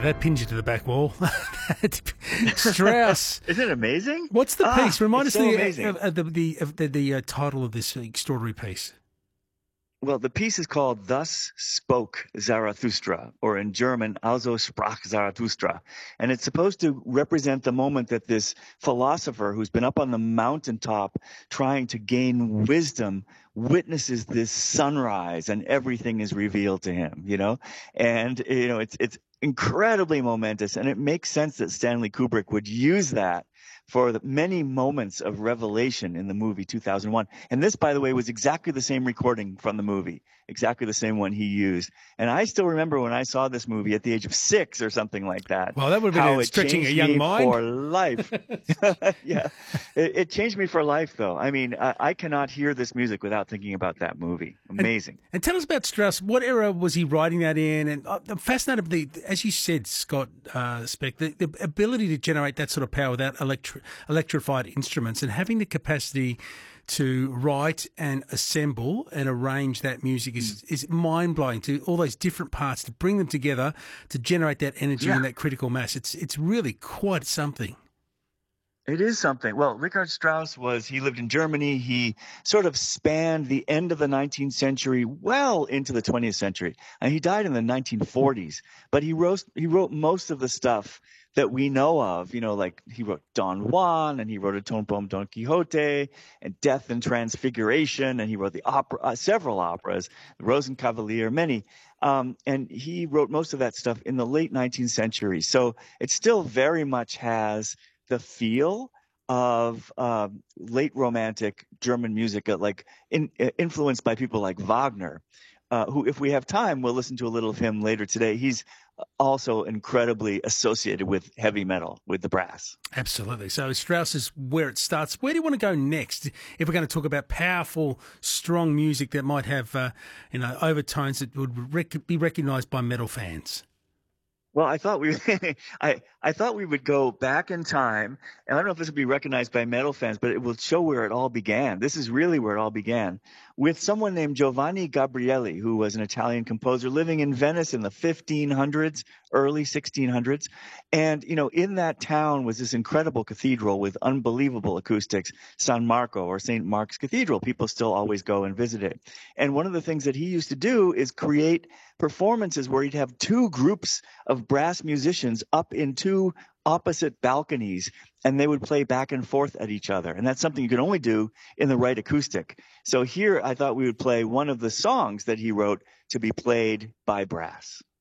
that pins you to the back wall. Strauss. Isn't it amazing? What's the piece? Remind us so amazing. of the title of this extraordinary piece. Well, the piece is called Thus Spoke Zarathustra, or in German, Also sprach Zarathustra. And it's supposed to represent the moment that this philosopher who's been up on the mountaintop trying to gain wisdom witnesses this sunrise and everything is revealed to him, you know? And, you know, it's incredibly momentous, and it makes sense that Stanley Kubrick would use that for the many moments of revelation in the movie 2001. And this, by the way, was exactly the same recording from the movie, exactly the same one he used. And I still remember when I saw this movie at the age of 6 or something like that. Well, that would have been stretching a young mind. For life. Yeah. It changed me for life, though. I mean, I cannot hear this music without thinking about that movie. Amazing. And tell us about Strauss. What era was he writing that in? And I'm fascinated with as you said, Scott Speck, the ability to generate that sort of power without electrified instruments and having the capacity to write and assemble and arrange that music is mind-blowing, to all those different parts, to bring them together to generate that energy and that critical mass. It's really quite something. It is something. Well, Richard Strauss he lived in Germany. He sort of spanned the end of the 19th century well into the 20th century. And he died in the 1940s, but he wrote most of the stuff that we know of, you know, like he wrote Don Juan, and he wrote a tone poem, Don Quixote, and Death and Transfiguration, and he wrote the opera, several operas, the Rosenkavalier, many. And he wrote most of that stuff in the late 19th century. So it still very much has the feel of late romantic German music, influenced by people like Wagner, who, if we have time, we'll listen to a little of him later today. He's also incredibly associated with heavy metal, with the brass. Absolutely. So Strauss is where it starts. Where do you want to go next if we're going to talk about powerful, strong music that might have overtones that would be recognised by metal fans? Well, I thought I thought we would go back in time, and I don't know if this will be recognized by metal fans, but it will show where it all began. This is really where it all began, with someone named Giovanni Gabrieli, who was an Italian composer living in Venice in the 1500s, early 1600s. And, you know, in that town was this incredible cathedral with unbelievable acoustics, San Marco, or St. Mark's Cathedral. People still always go and visit it. And one of the things that he used to do is create performances where he'd have two groups of brass musicians up in two opposite balconies, and they would play back and forth at each other. And that's something you can only do in the right acoustic. So here I thought we would play one of the songs that he wrote to be played by brass.